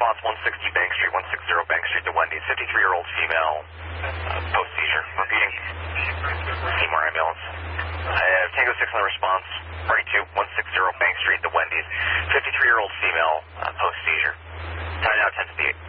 response, 160 Bank Street, 160 Bank Street to Wendy's. 53-year-old female, post-seizure. Repeating, Seymour ambulance. Tango 6 on the response, party 2, 160 Bank Street to Wendy's. 53-year-old female, post-seizure. Time now 10:58.